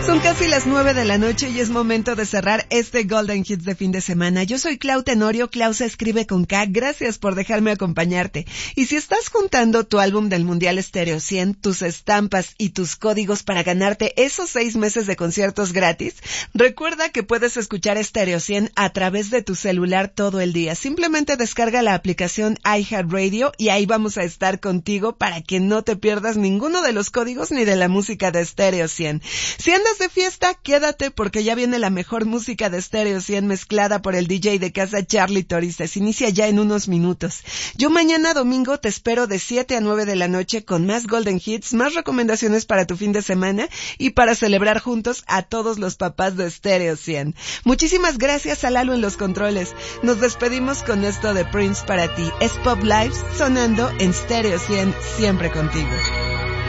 Son casi las 9 de la noche y es momento de cerrar este Golden Hits de fin de semana. Yo soy Clau Tenorio, Clau se escribe con K. Gracias por dejarme acompañarte. Y si estás juntando tu álbum del Mundial Stereo 100, tus estampas y tus códigos para ganarte esos 6 meses de conciertos gratis, recuerda que puedes escuchar Stereo 100 a través de tu celular todo el día. Simplemente descarga la aplicación iHeartRadio y ahí vamos a estar contigo para que no te pierdas ninguno de los códigos ni de la música de Stereo 100. Si andas de fiesta, quédate porque ya viene la mejor música de Stereo 100 mezclada por el DJ de casa Charlie Torices. Inicia ya en unos minutos. Yo mañana domingo te espero de 7 a 9 de la noche con más Golden Hits, más recomendaciones para tu fin de semana y para celebrar juntos a todos los papás de Stereo 100. Muchísimas gracias a Lalo en los controles. Nos despedimos con esto de Prince para ti. Es Pop Lives sonando en Stereo 100, siempre contigo.